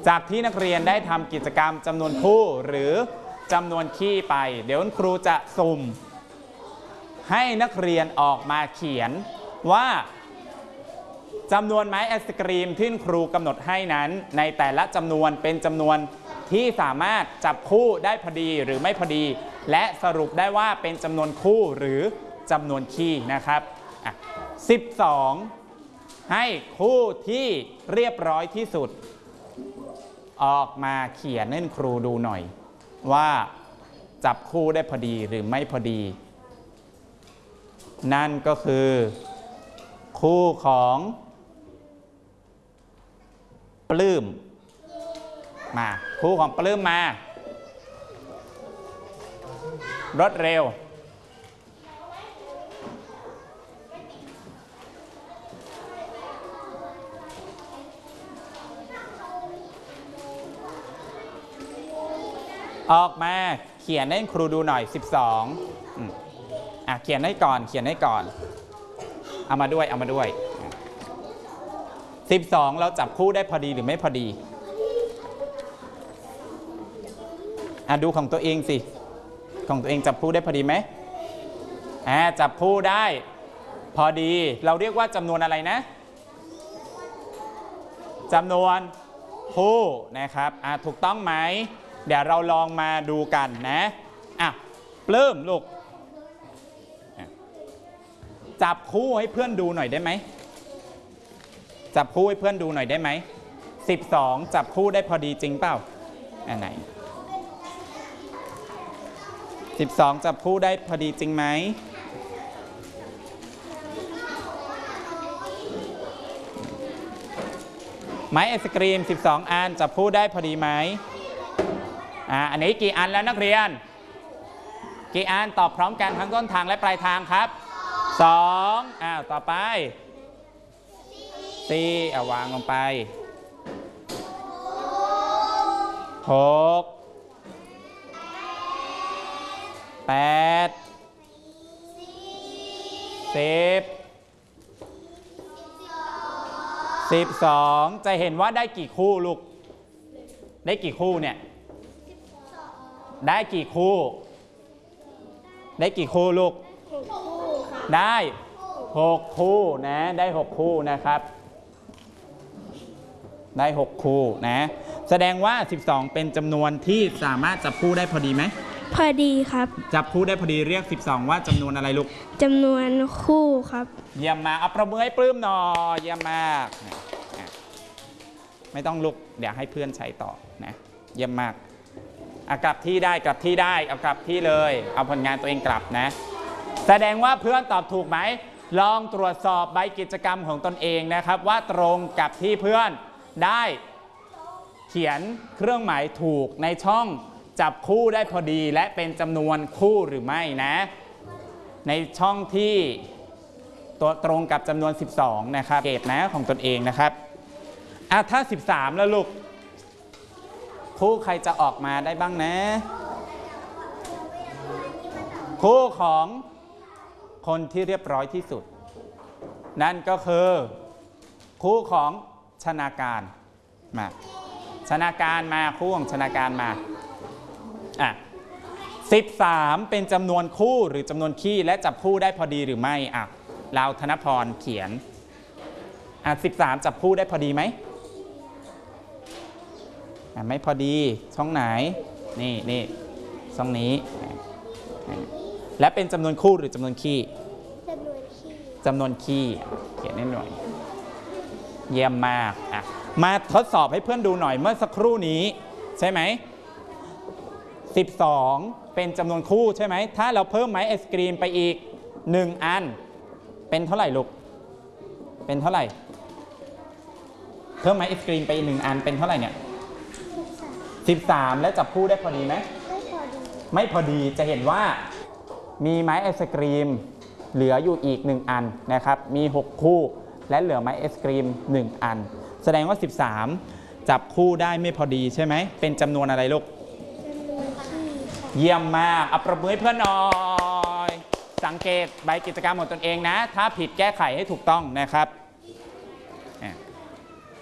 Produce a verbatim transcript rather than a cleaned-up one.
จากที่นักเรียนได้ทำกิจกรรมจำนวนคู่หรือจำนวนคี่ไปเดี๋ยวคุณครูจะสุ่มให้นักเรียนออกมาเขียนว่าจำนวนไม้ไอศกรีมที่ครูกำหนดให้นั้นในแต่ละจำนวนเป็นจำนวนที่สามารถจับคู่ได้พอดีหรือไม่พอดีและสรุปได้ว่าเป็นจำนวนคู่หรือจำนวนคี่นะครับสิบสองให้คู่ที่เรียบร้อยที่สุดออกมาเขียนให้ครูดูหน่อยว่าจับคู่ได้พอดีหรือไม่พอดีนั่นก็คือคู่ของปลื้มมาคู่ของปลื้มมารถเร็วออกมาเขียนให้ครูดูหน่อยสิบสองอืมอ่ะเขียนให้ก่อนเขียนให้ก่อนเอามาด้วยเอามาด้วยสิบสองเราจับคู่ได้พอดีหรือไม่พอดีอ่ะดูของตัวเองสิของตัวเองจับคู่ได้พอดีไหมอ่ะจับคู่ได้พอดีเราเรียกว่าจำนวนอะไรนะจำนวนคู่นะครับอ่ะถูกต้องไหมเดี๋ยวเราลองมาดูกันนะอ่ะปลื้มลูกจับคู่ให้เพื่อนดูหน่อยได้ไหมจับคู่ให้เพื่อนดูหน่อยได้ไหมสิบสองจับคู่ได้พอดีจริงเปล่าอันไหนสิบสองจับคู่ได้พอดีจริงไหมไม้ไอศกรีมสิบสองอันจับคู่ได้พอดีไหมอ่าอันนี้กี่อันแล้วนักเรียนกี่อันตอบพร้อมกันทั้งต้นทางและปลายทางครับสองอ้าวต่อไปสี่เอาวางลงไปหกแปดสิบสิบสองจะเห็นว่าได้กี่คู่ลูกได้กี่คู่เนี่ยได้กี่คู่ได้กี่คู่ลูกได้หกคู่นะได้หกคู่นะครับได้หกคู่นะแสดงว่าสิบสองเป็นจำนวนที่สามารถจับคู่ได้พอดีไหมพอดีครับจับคู่ได้พอดีเรียกสิบสองว่าจำนวนอะไรลูกจำนวนคู่ครับเยี่ยมมากเอาประมือให้ปลื้มหน่อยเยี่ยมมากไม่ต้องลุกเดี๋ยวให้เพื่อนใช้ต่อนะเยี่ยมมากเอากลับที่ได้กลับที่ได้เอากลับที่เลยเอาผลงานตัวเองกลับนะแสดงว่าเพื่อนตอบถูกไหมลองตรวจสอบใบกิจกรรมของตนเองนะครับว่าตรงกับที่เพื่อนได้เขียนเครื่องหมายถูกในช่องจับคู่ได้พอดีและเป็นจำนวนคู่หรือไม่นะในช่องที่ตัวตรงกับจำนวนสิบสองนะครับเกตนะของตนเองนะครับอ่ะถ้าสิบสามแล้วลูกคู่ใครจะออกมาได้บ้างนะคู่ของคนที่เรียบร้อยที่สุดนั่นก็คือคู่ของชนาการมาชนาการมาคู่ของชนาการมาอ่ะสิบสามเป็นจำนวนคู่หรือจำนวนคี่และจับคู่ได้พอดีหรือไม่อ่ะเราธนพรเขียนอ่ะสิบสามจับคู่ได้พอดีไหมอ่ะไม่พอดีช่องไหนนี่นี่ช่องนี้และเป็นจำนวนคู่หรือจำนวนคี่จำนวนคี่จำนวนคี่เขียนนิดหน่อยเยี่ยมมากอ่ะมาทดสอบให้เพื่อนดูหน่อยเมื่อสักครู่นี้ใช่ไหมสิบสองเป็นจำนวนคู่ใช่ไหมถ้าเราเพิ่มไม้ไอศกรีมไปอีกหนึ่งอันเป็นเท่าไหร่ลูกเป็นเท่าไหร่เพิ่มไม้ไอศกรีมไปหนึ่งอันเป็นเท่าไหร่เนี่ยสิบสามแล้วจับคู่ได้พอดีไหมไม่พอดีไม่พอดีจะเห็นว่ามีไม้ไอศกรีมเหลืออยู่อีกหนึ่งอันนะครับมีหกคู่และเหลือไม้ไอศกรีมหนึ่งอันแสดงว่าสิบสามจับคู่ได้ไม่พอดีใช่ไหมเป็นจำนวนอะไรลูกเยี่ยมมากเอาประมือให้เพื่อนหน่อยสังเกตใบกิจกรรมของตนเองนะถ้าผิดแก้ไขให้ถูกต้องนะครับ